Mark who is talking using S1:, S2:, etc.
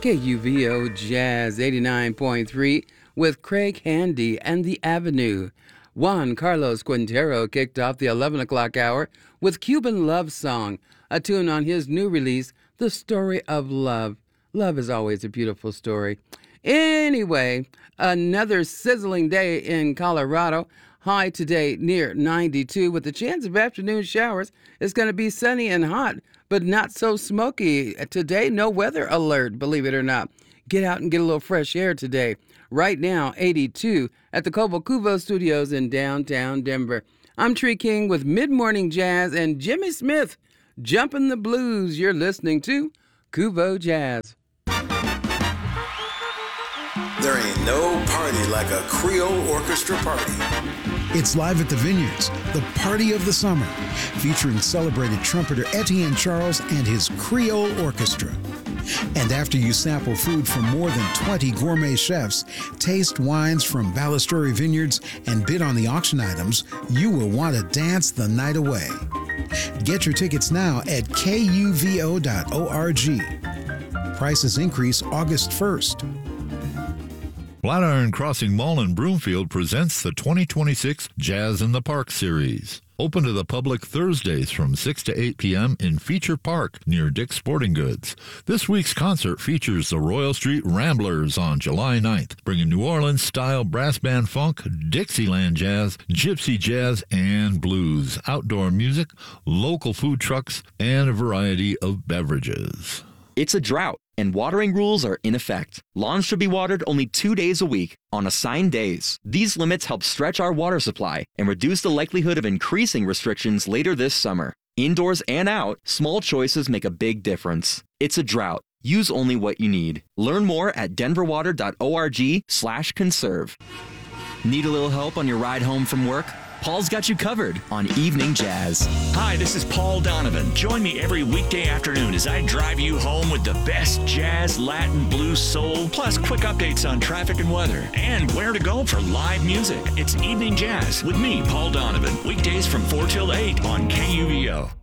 S1: KUVO Jazz 89.3 with Craig Handy and The Avenue. Juan Carlos Quintero kicked off the 11 o'clock hour with Cuban Love Song, a tune on his new release, The Story of Love. Love is always a beautiful story. Anyway, another sizzling day in Colorado. High today near 92 with a chance of afternoon showers. It's going to be sunny and hot, but not so smoky. Today, no weather alert, believe it or not. Get out and get a little fresh air today. Right now, 82 at the Cobo Cuvo Studios in downtown Denver. I'm Tree King with Mid-Morning Jazz and Jimmy Smith, Jumpin' the Blues. You're listening to Cuvo Jazz.
S2: There ain't no party like a Creole orchestra party.
S3: It's live at the Vineyards, the party of the summer, featuring celebrated trumpeter Etienne Charles and his Creole Orchestra. And after you sample food from more than 20 gourmet chefs, taste wines from Ballasturi Vineyards, and bid on the auction items, you will want to dance the night away. Get your tickets now at kuvo.org. Prices increase August 1st.
S4: Flatiron Crossing Mall in Broomfield presents the 2026 Jazz in the Park series. Open to the public Thursdays from 6 to 8 p.m. in Feature Park near Dick's Sporting Goods. This week's concert features the Royal Street Ramblers on July 9th, bringing New Orleans-style brass band funk, Dixieland jazz, gypsy jazz, and blues, outdoor music, local food trucks, and a variety of beverages.
S5: It's a drought, and watering rules are in effect. Lawns should be watered only 2 days a week on assigned days. These limits help stretch our water supply and reduce the likelihood of increasing restrictions later this summer. Indoors and out, small choices make a big difference. It's a drought. Use only what you need. Learn more at denverwater.org/conserve. Need a little help on your ride home from work? Paul's got you covered on Evening Jazz.
S6: Hi, this is Paul Donovan. Join me every weekday afternoon as I drive you home with the best jazz, Latin, blues, soul, plus quick updates on traffic and weather, and where to go for live music. It's Evening Jazz with me, Paul Donovan, weekdays from 4 till 8 on KUVO.